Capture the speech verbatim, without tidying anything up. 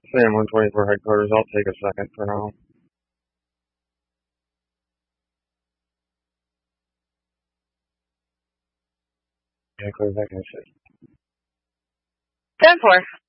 Saying one twenty-four headquarters, I'll take a second for now. Yeah, clear back in six. ten four.